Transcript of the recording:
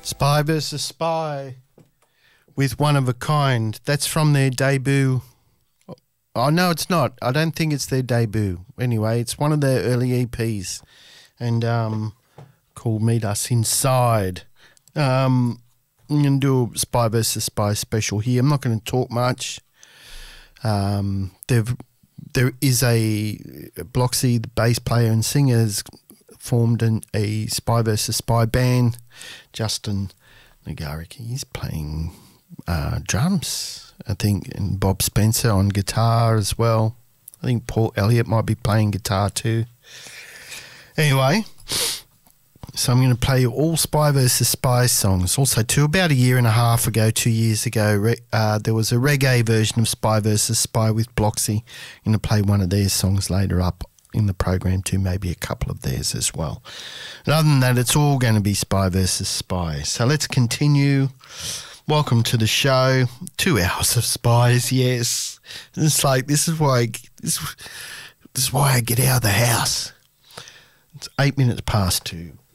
Spy vs. Spy with One of a Kind. That's from their debut. Oh, no, it's not. I don't think it's their debut. Anyway, it's one of their early EPs and called Meet Us Inside. I'm going to do a Spy vs. Spy special here. I'm not going to talk much. There is a Bloxy, the bass player and singer, has formed a Spy vs. Spy band. Justin Nagarick, he's playing drums, I think, and Bob Spencer on guitar as well. I think Paul Elliott might be playing guitar too. Anyway, so I'm going to play all Spy vs. Spy songs. Also, about 2 years ago, there was a reggae version of Spy vs. Spy with Bloxy. I'm going to play one of their songs later up in the program too, maybe a couple of theirs as well. And other than that, it's all going to be Spy vs. Spy. So let's continue. Welcome to the show. 2 hours of Spies, yes. It's like, this is why I get out of the house. It's 8 minutes past 2.